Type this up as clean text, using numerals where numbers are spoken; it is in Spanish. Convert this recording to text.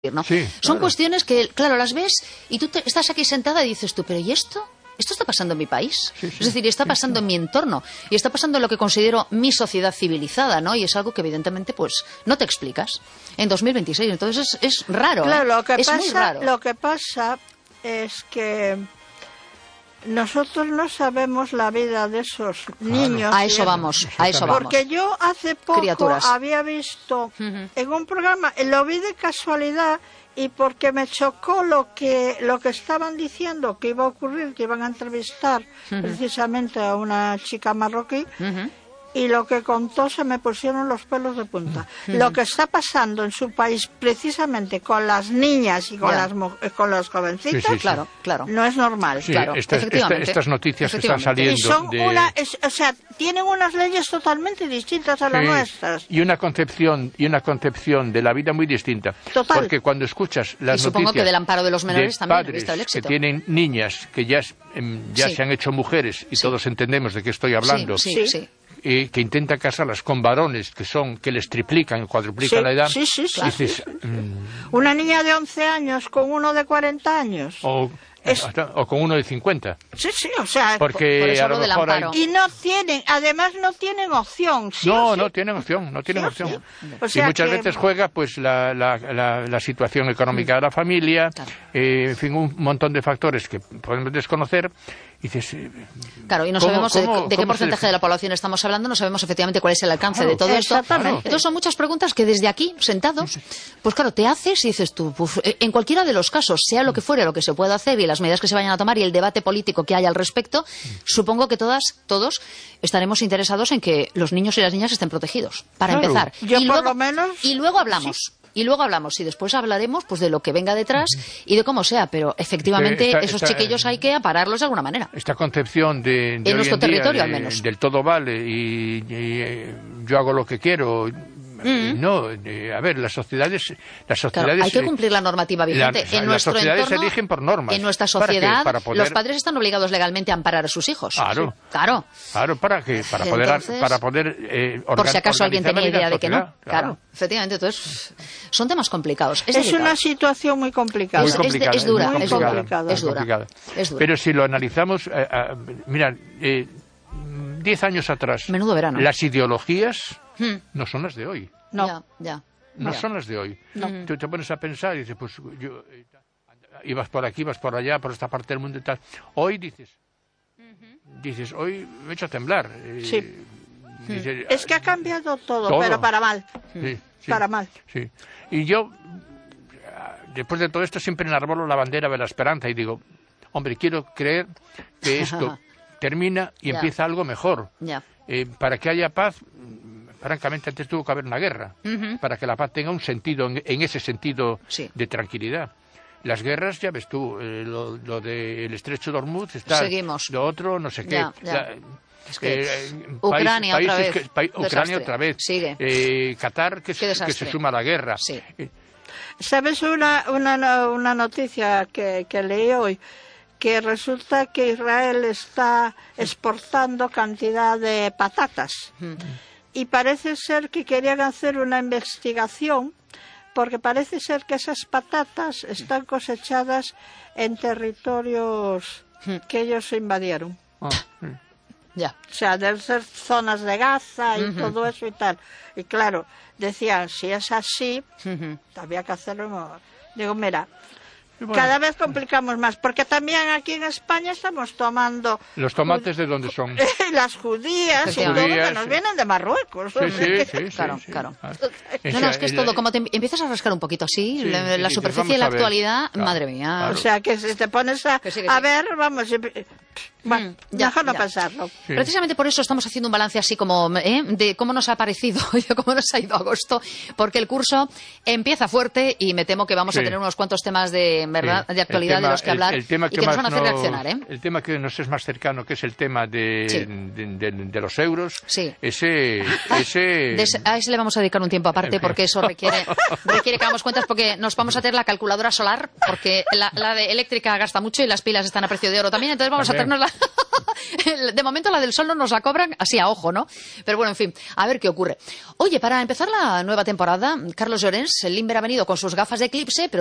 ¿no? Sí, Son claro. cuestiones que, claro, las ves y tú estás aquí sentada y dices tú, pero ¿y esto? Esto está pasando en mi país. Sí, sí, es decir, está pasando en mi entorno. Y está pasando en lo que considero mi sociedad civilizada, ¿no? Y es algo que evidentemente, pues, no te explicas en 2026. Entonces es raro, Claro, ¿eh? lo que pasa es que nosotros no sabemos la vida de esos niños. A eso vamos, a eso vamos. Porque yo hace poco Criaturas. había visto en un programa, lo vi de casualidad y porque me chocó lo que estaban diciendo que iba a ocurrir, que iban a entrevistar precisamente a una chica marroquí. Y lo que contó se me pusieron los pelos de punta. Lo que está pasando en su país precisamente con las niñas y con los jovencitos, Sí, sí, sí. Claro. no es normal. Sí, Claro, efectivamente. estas noticias que están Efectivamente. saliendo Y son o sea, tienen unas leyes totalmente distintas a las nuestras. y una concepción de la vida muy distinta. Total. Porque cuando escuchas las Y supongo noticias que del amparo de los menores de también he padres visto el que éxito. tienen niñas que ya Sí. se han hecho mujeres y Sí. todos entendemos de qué estoy hablando. Sí. Que intentan casarlas con varones que les triplican, cuadruplican la edad. Sí. Dices, Una niña de 11 años con uno de 40 años. o con uno de 50. Sí, o sea... Porque por eso a lo lo del mejor hay... amparo. Y además no tienen opción. ¿sí o sí? No tienen opción, no tienen Sí o opción. sí. O Y sea muchas que- veces juega pues la situación económica de la familia, Claro. en fin, un montón de factores que podemos desconocer. Y dices, Claro, y no ¿cómo- sabemos cómo- de qué cómo porcentaje se- de la población estamos hablando, no sabemos efectivamente cuál es el alcance Claro, de todo esto. exactamente. Entonces son muchas preguntas que desde aquí, sentados, pues claro, te haces y dices tú, pues, en cualquiera de los casos, sea lo que fuere, lo que se pueda hacer y las medidas que se vayan a tomar y el debate político que haya al respecto, supongo que todos estaremos interesados en que los niños y las niñas estén protegidos, para Claro. empezar. Yo y por luego, lo menos... Y luego hablamos. Y luego hablamos y después hablaremos pues de lo que venga detrás y de cómo sea, pero efectivamente esos chiquillos hay que apararlos de alguna manera. esta concepción de En hoy nuestro día, territorio, al menos. del todo vale y yo hago lo que quiero. No, a ver, las sociedades Claro, hay que cumplir la normativa vigente. En las nuestro sociedades entorno, eligen por normas. en nuestra ¿Para qué? sociedad, Para poder- los padres están obligados legalmente a amparar a sus hijos. Claro. Claro. Claro, ¿para qué? Para Entonces, poder por si acaso alguien organizar la tenía vida idea de que no. social, Claro, efectivamente. Entonces, son temas complicados. Es Es delicado. una situación muy complicada. Muy complicada, es dura, muy es dura, complicada, es muy dura, complicada. es dura. Pero si lo analizamos, mira, 10 años atrás, Menudo verano. las ideologías no son las de hoy. No. Ya. No son las de hoy. Tú te pones a pensar y dices, pues yo ibas por aquí, ibas por allá, por esta parte del mundo y tal. Hoy dices, hoy me he hecho a temblar. Sí. Dices, Es que ha cambiado todo, Todo. pero para mal. sí, Para mal. Sí. Y yo, después de todo esto, siempre enarbolo la bandera de la esperanza y digo, hombre, quiero creer que esto termina y Ya. empieza algo mejor. Ya. Para que haya paz, francamente, antes tuvo que haber una guerra, para que la paz tenga un sentido, en ese sentido Sí. de tranquilidad. Las guerras, ya ves tú, lo del estrecho de Hormuz, está Seguimos. lo otro, no sé qué. Ya. Es que Ucrania países otra vez. Ucrania Desastre. otra vez. Sigue. Qatar, que Qué se desastre. suma a la guerra. Sí. ¿Sabes una noticia que leí hoy? Que resulta que Israel está exportando cantidad de patatas. Y parece ser que querían hacer una investigación porque parece ser que esas patatas están cosechadas en territorios que ellos invadieron. Ya. O sea, de ser zonas de Gaza y todo eso y tal. Y claro, decían, si es así, había que hacerlo. Digo, mira, Bueno, cada vez complicamos más, porque también aquí en España estamos tomando ¿los tomates de dónde son? las judías y todo, Judías, que nos sí. vienen de Marruecos. Sí. Claro. Ah. No, es que es todo, como te empiezas a rascar un poquito así, Sí, la dices, superficie y vamos la a ver. actualidad, Claro, madre mía. claro. O sea, que si te pones a Que sí. ver, vamos, bueno, ya, mejor no ya. pensarlo. Sí. Precisamente por eso estamos haciendo un balance así como de cómo nos ha parecido y de cómo nos ha ido agosto, porque el curso empieza fuerte y me temo que vamos a Sí. tener unos cuantos temas de verdad Sí. de actualidad El tema- de los que hablar el tema y que nos van a hacer más reaccionar, ¿eh? El tema que nos es más cercano, que es el tema de, Sí. de los euros, Sí. ese A ese le vamos a dedicar un tiempo aparte porque eso requiere que hagamos cuentas, porque nos vamos a tener la calculadora solar, porque la de eléctrica gasta mucho y las pilas están a precio de oro también, entonces vamos a También. hacernos De momento la del sol no nos la cobran así a ojo, ¿no? Pero bueno, en fin, a ver qué ocurre. Oye, para empezar la nueva temporada, Carlos Llorens, el Limber ha venido con sus gafas de eclipse, pero